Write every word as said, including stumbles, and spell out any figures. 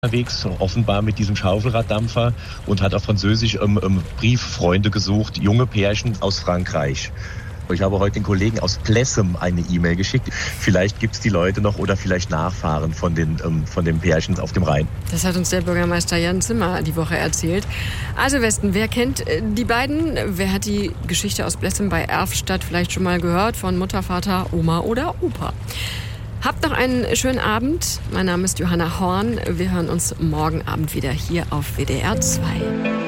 unterwegs, offenbar mit diesem Schaufelraddampfer, und hat auf Französisch ähm, ähm, Brieffreunde gesucht, junge Pärchen aus Frankreich. Ich habe heute den Kollegen aus Plessem eine E-Mail geschickt. Vielleicht gibt es die Leute noch oder vielleicht Nachfahren von den, ähm, von den Pärchen auf dem Rhein. Das hat uns der Bürgermeister Jan Zimmer die Woche erzählt. Also Westen, wer kennt die beiden? Wer hat die Geschichte aus Plessem bei Erftstadt vielleicht schon mal gehört von Mutter, Vater, Oma oder Opa? Habt noch einen schönen Abend. Mein Name ist Johanna Horn. Wir hören uns morgen Abend wieder hier auf W D R zwei.